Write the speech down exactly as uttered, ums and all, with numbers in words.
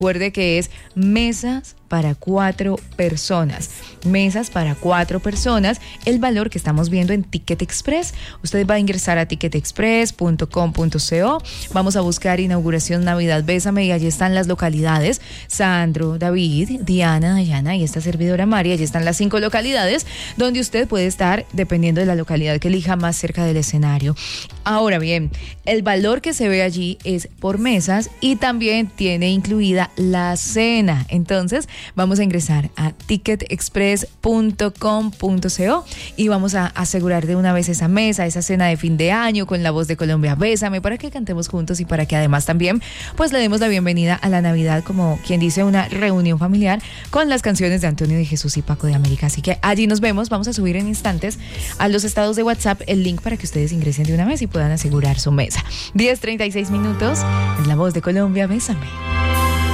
Recuerde que es mesas para cuatro personas. Mesas para cuatro personas. El valor que estamos viendo en Ticket Express. Usted va a ingresar a ticket express punto com punto co. Vamos a buscar inauguración Navidad Bésame y allí están las localidades. Sandro, David, Diana, Dayana y esta servidora María. Allí están las cinco localidades donde usted puede estar, dependiendo de la localidad que elija, más cerca del escenario. Ahora bien, el valor que se ve allí es por mesas y también tiene incluida la cena. Entonces, vamos a ingresar a ticket express punto com punto co y vamos a asegurar de una vez esa mesa, esa cena de fin de año con la voz de Colombia Bésame, para que cantemos juntos y para que además también pues le demos la bienvenida a la Navidad, como quien dice, una reunión familiar con las canciones de Antonio de Jesús y Paco de América. Así que allí nos vemos. Vamos a subir en instantes a los estados de WhatsApp el link para que ustedes ingresen de una vez y puedan asegurar su mesa. diez treinta y seis minutos, es la voz de Colombia Bésame.